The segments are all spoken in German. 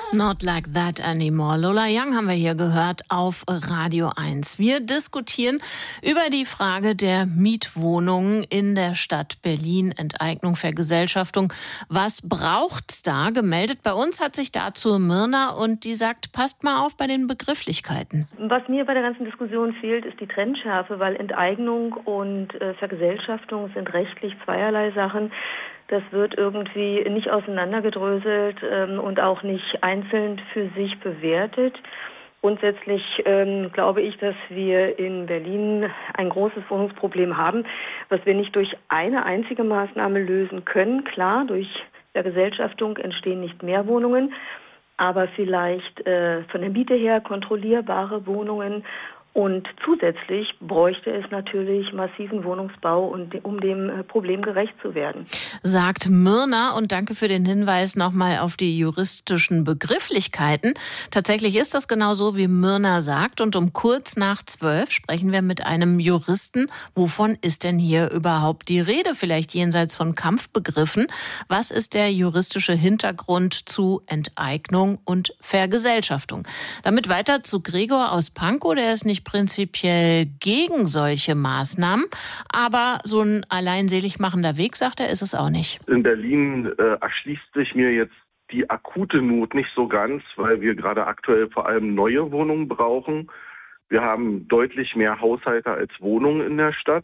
Not Like That Anymore. Lola Young haben wir hier gehört auf Radio 1. Wir diskutieren über die Frage der Mietwohnungen in der Stadt Berlin. Enteignung, Vergesellschaftung. Was braucht's da? Gemeldet bei uns hat sich dazu Myrna und die sagt, passt mal auf bei den Begrifflichkeiten. Was mir bei der ganzen Diskussion fehlt, ist die Trennschärfe, weil Enteignung und Vergesellschaftung sind rechtlich zweierlei Sachen. Das wird irgendwie nicht auseinandergedröselt und auch nicht einzeln für sich bewertet. Grundsätzlich glaube ich, dass wir in Berlin ein großes Wohnungsproblem haben, was wir nicht durch eine einzige Maßnahme lösen können. Klar, durch Vergesellschaftung entstehen nicht mehr Wohnungen, aber vielleicht von der Miete her kontrollierbare Wohnungen. Und zusätzlich bräuchte es natürlich massiven Wohnungsbau, um dem Problem gerecht zu werden. Sagt Myrna, und danke für den Hinweis nochmal auf die juristischen Begrifflichkeiten. Tatsächlich ist das genau so, wie Myrna sagt. Und um kurz nach 12 sprechen wir mit einem Juristen. Wovon ist denn hier überhaupt die Rede? Vielleicht jenseits von Kampfbegriffen. Was ist der juristische Hintergrund zu Enteignung und Vergesellschaftung? Damit weiter zu Gregor aus Pankow. Der ist nicht prinzipiell gegen solche Maßnahmen, aber so ein alleinselig machender Weg, sagt er, ist es auch nicht. In Berlin erschließt sich mir jetzt die akute Not nicht so ganz, weil wir gerade aktuell vor allem neue Wohnungen brauchen. Wir haben deutlich mehr Haushalte als Wohnungen in der Stadt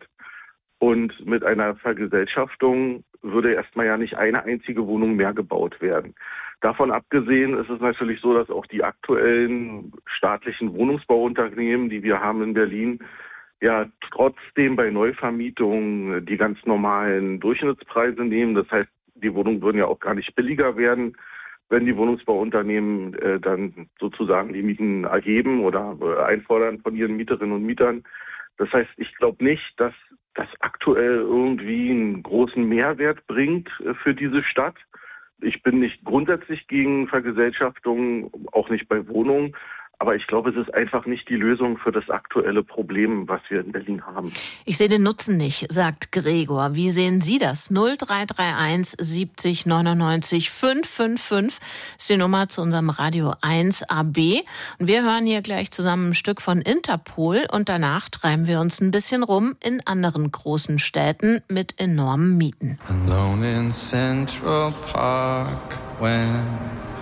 und mit einer Vergesellschaftung würde erstmal ja nicht eine einzige Wohnung mehr gebaut werden. Davon abgesehen ist es natürlich so, dass auch die aktuellen staatlichen Wohnungsbauunternehmen, die wir haben in Berlin, ja trotzdem bei Neuvermietungen die ganz normalen Durchschnittspreise nehmen. Das heißt, die Wohnungen würden ja auch gar nicht billiger werden, wenn die Wohnungsbauunternehmen dann sozusagen die Mieten erheben oder einfordern von ihren Mieterinnen und Mietern. Das heißt, ich glaube nicht, dass das aktuell irgendwie einen großen Mehrwert bringt für diese Stadt. Ich bin nicht grundsätzlich gegen Vergesellschaftung, auch nicht bei Wohnungen. Aber ich glaube, es ist einfach nicht die Lösung für das aktuelle Problem, was wir in Berlin haben. Ich sehe den Nutzen nicht, sagt Gregor. Wie sehen Sie das? 0331 70 99 555 ist die Nummer zu unserem Radio 1 AB. Und wir hören hier gleich zusammen ein Stück von Interpol und danach treiben wir uns ein bisschen rum in anderen großen Städten mit enormen Mieten. Alone in Central Park when